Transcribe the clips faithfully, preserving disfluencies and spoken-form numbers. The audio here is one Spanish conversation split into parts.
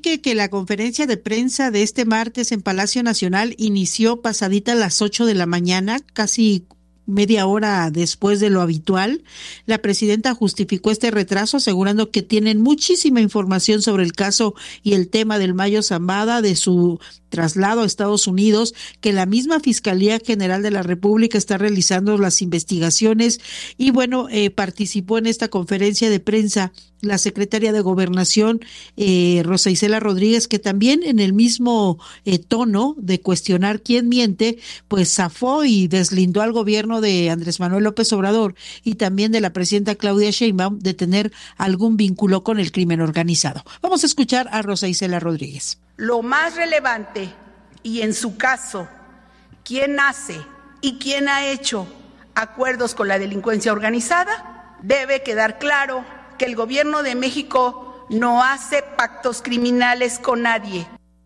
Enrique, que la conferencia de prensa de este martes en Palacio Nacional inició pasadita a las ocho de la mañana, casi media hora después de lo habitual. La presidenta justificó este retraso asegurando que tienen muchísima información sobre el caso y el tema del Mayo Zambada, de su traslado a Estados Unidos, que la misma Fiscalía General de la República está realizando las investigaciones. Y bueno, eh, participó en esta conferencia de prensa la secretaria de Gobernación, eh, Rosa Isela Rodríguez, que también en el mismo eh, tono de cuestionar quién miente, pues zafó y deslindó al gobierno de Andrés Manuel López Obrador y también de la presidenta Claudia Sheinbaum de tener algún vínculo con el crimen organizado. Vamos a escuchar a Rosa Isela Rodríguez. Lo más relevante, y en su caso, quién hace y quién ha hecho acuerdos con la delincuencia organizada, debe quedar claro que el gobierno de México no hace pactos criminales con nadie.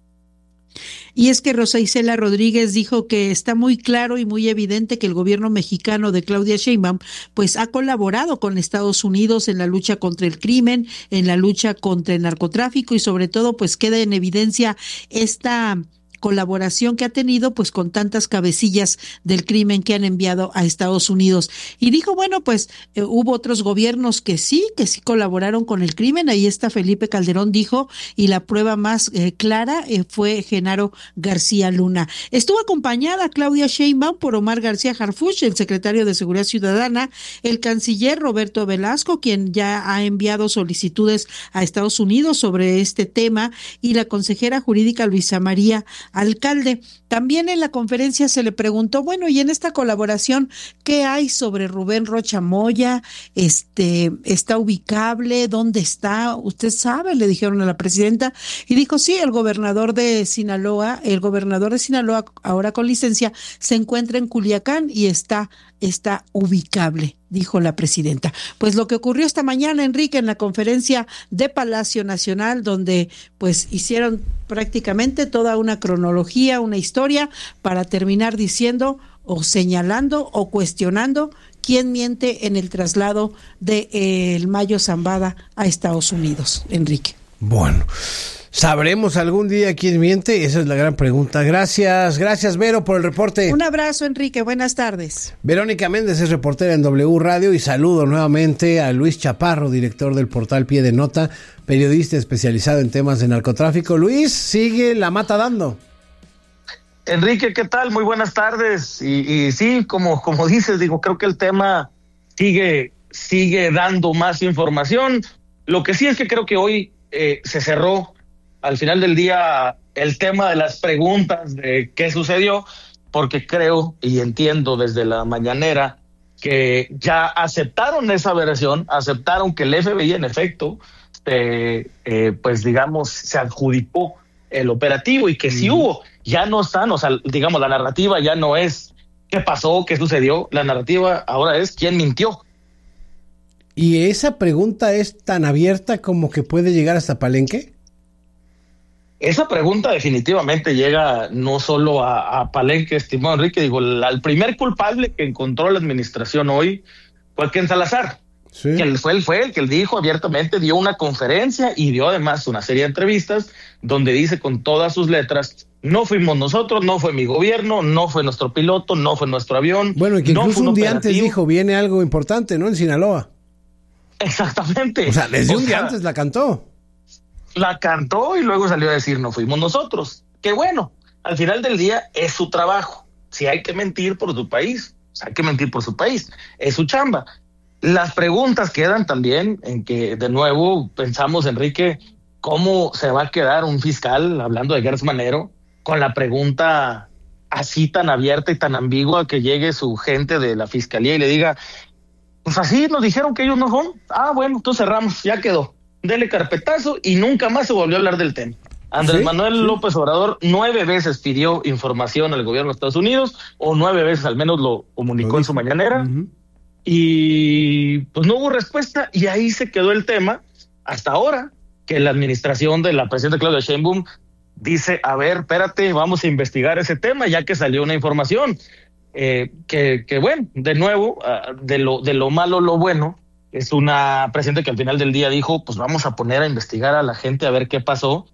Y es que Rosa Isela Rodríguez dijo que está muy claro y muy evidente que el gobierno mexicano de Claudia Sheinbaum pues ha colaborado con Estados Unidos en la lucha contra el crimen, en la lucha contra el narcotráfico y sobre todo pues queda en evidencia esta colaboración que ha tenido pues con tantas cabecillas del crimen que han enviado a Estados Unidos. Y dijo, bueno, pues eh, hubo otros gobiernos que sí, que sí colaboraron con el crimen. Ahí está Felipe Calderón, dijo, y la prueba más eh, clara eh, fue Genaro García Luna. Estuvo acompañada Claudia Sheinbaum por Omar García Harfuch, el secretario de Seguridad Ciudadana, el canciller Roberto Velasco, quien ya ha enviado solicitudes a Estados Unidos sobre este tema, y la consejera jurídica Luisa María Alcalde. También en la conferencia se le preguntó, bueno, y en esta colaboración, ¿qué hay sobre Rubén Rocha Moya? Este, ¿está ubicable? ¿Dónde está? ¿Usted sabe? Le dijeron a la presidenta, y dijo, sí, el gobernador de Sinaloa, el gobernador de Sinaloa, ahora con licencia, se encuentra en Culiacán y está, está ubicable, dijo la presidenta. Pues lo que ocurrió esta mañana, Enrique, en la conferencia de Palacio Nacional, donde pues hicieron prácticamente toda una cronología, una historia, para terminar diciendo o señalando o cuestionando quién miente en el traslado de eh, el Mayo Zambada a Estados Unidos, Enrique. Bueno, ¿sabremos algún día quién miente? Esa es la gran pregunta. Gracias, gracias Vero por el reporte. Un abrazo, Enrique, buenas tardes. Verónica Méndez es reportera en W Radio, y saludo nuevamente a Luis Chaparro, director del portal Pie de Nota, periodista especializado en temas de narcotráfico. Luis, sigue la mata dando. Enrique, ¿qué tal? Muy buenas tardes. Y, y sí, como, como dices, digo, creo que el tema sigue, sigue dando más información. Lo que sí es que creo que hoy eh, se cerró al final del día el tema de las preguntas de qué sucedió, porque creo y entiendo desde la mañanera que ya aceptaron esa versión, aceptaron que el F B I en efecto, eh, eh, pues digamos, se adjudicó el operativo y que sí mm. hubo, ya no están, o sea, digamos, la narrativa ya no es qué pasó, qué sucedió, la narrativa ahora es quién mintió. ¿Y esa pregunta es tan abierta como que puede llegar hasta Palenque? Esa pregunta definitivamente llega no solo a, a Palenque, estimado Enrique. Digo, la, el primer culpable que encontró la administración hoy fue Ken Salazar. Sí. Que él fue, él fue el que él dijo abiertamente, dio una conferencia y dio además una serie de entrevistas donde dice con todas sus letras, no fuimos nosotros, no fue mi gobierno, no fue nuestro piloto, no fue nuestro avión. Bueno, y que no incluso un, un día operativo. antes dijo, viene algo importante, ¿no? En Sinaloa. Exactamente. O sea, desde o un día sea, antes la cantó. La cantó y luego salió a decir, no fuimos nosotros. Que bueno, al final del día es su trabajo. Si hay que mentir por su país, pues hay que mentir por su país. Es su chamba. Las preguntas quedan también en que, de nuevo, pensamos, Enrique, cómo se va a quedar un fiscal, hablando de Gertz Manero, con la pregunta así tan abierta y tan ambigua, que llegue su gente de la fiscalía y le diga, pues así nos dijeron que ellos no son. Ah, bueno, entonces cerramos, ya quedó. Dele carpetazo, y nunca más se volvió a hablar del tema. Andrés ¿Sí? Manuel sí. López Obrador nueve veces pidió información al gobierno de Estados Unidos, o nueve veces al menos lo comunicó lo en su mañanera, uh-huh. y pues no hubo respuesta, y ahí se quedó el tema, hasta ahora que la administración de la presidenta Claudia Sheinbaum dice, a ver, espérate, vamos a investigar ese tema, ya que salió una información, eh, que, que bueno, de nuevo, uh, de lo, de lo malo lo bueno. Es una presidenta que al final del día dijo, pues vamos a poner a investigar a la gente a ver qué pasó,